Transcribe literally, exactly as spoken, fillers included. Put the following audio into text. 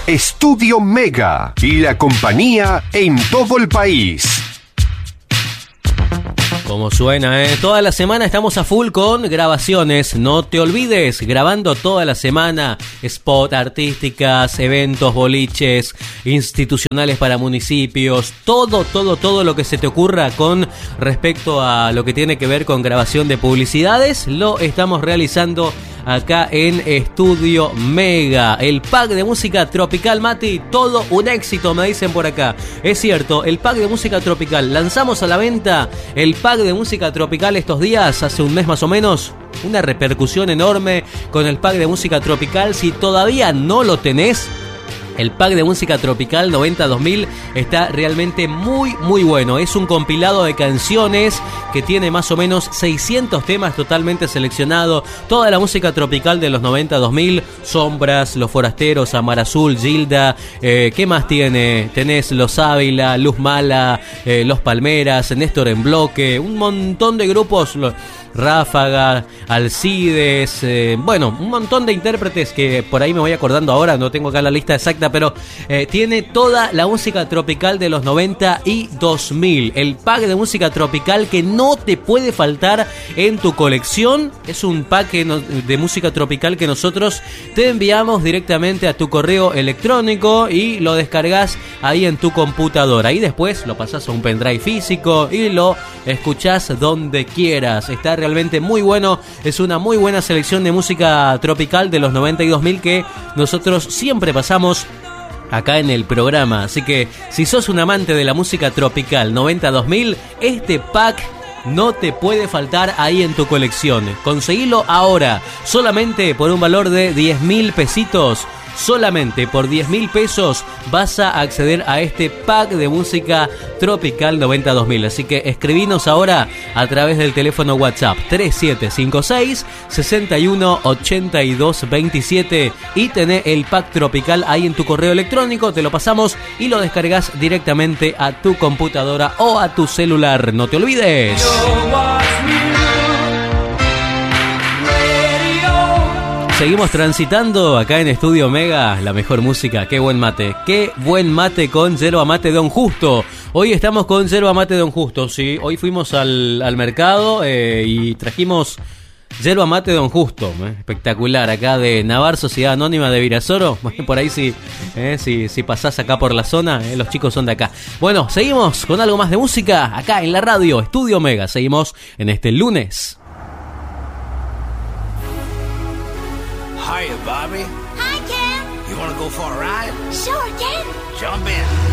Estudio Mega y la compañía en todo el país. Como suena, ¿eh? Toda la semana estamos a full con grabaciones. No te olvides, grabando toda la semana spot artísticas, eventos, boliches, institucionales para municipios, todo, todo, todo lo que se te ocurra con respecto a lo que tiene que ver con grabación de publicidades, lo estamos realizando acá en Estudio Mega. El pack de música tropical, Mati, todo un éxito, me dicen por acá. Es cierto, el pack de música tropical. Lanzamos a la venta el pack de música tropical estos días, hace un mes más o menos. Una repercusión enorme con el pack de música tropical. Si todavía no lo tenés, el pack de música tropical noventa dos mil está realmente muy muy bueno. Es un compilado de canciones que tiene más o menos seiscientos temas totalmente seleccionados. Toda la música tropical de los noventa dos mil. Sombras, Los Forasteros, Amar Azul, Gilda. Eh, ¿Qué más tiene? Tenés Los Ávila, Luz Mala, eh, Los Palmeras, Néstor en Bloque. Un montón de grupos... Ráfaga, Alcides, eh, bueno, un montón de intérpretes que por ahí me voy acordando ahora, no tengo acá la lista exacta, pero eh, tiene toda la música tropical de los noventa y dos mil. El pack de música tropical que no te puede faltar en tu colección. Es un pack de música tropical que nosotros te enviamos directamente a tu correo electrónico y lo descargas ahí en tu computadora. Y después lo pasas a un pendrive físico y lo escuchás donde quieras. Está realmente muy bueno, es una muy buena selección de música tropical de los noventa y dos mil que nosotros siempre pasamos acá en el programa. Así que si sos un amante de la música tropical noventa dos mil, este pack no te puede faltar ahí en tu colección. Conseguilo ahora, solamente por un valor de diez mil pesitos. Solamente por diez mil pesos vas a acceder a este pack de música tropical noventa dos mil. Así que escribinos ahora a través del teléfono WhatsApp tres siete cinco seis, seis uno ocho dos dos siete y tené el pack tropical ahí en tu correo electrónico. Te lo pasamos y lo descargas directamente a tu computadora o a tu celular. No te olvides. Seguimos transitando acá en Estudio Mega, la mejor música. Qué buen mate, qué buen mate con yerba mate Don Justo. Hoy estamos con yerba mate Don Justo, sí. Hoy fuimos al, al mercado eh, y trajimos yerba mate Don Justo, eh, espectacular, acá de Navar, Sociedad Anónima de Virasoro. Por ahí si, eh, si, si pasás acá por la zona, eh, los chicos son de acá. Bueno, seguimos con algo más de música acá en la radio, Estudio Mega. Seguimos en este lunes. Hiya, Bobby. Hi, Ken. You want to go for a ride? Sure, Ken. Jump in.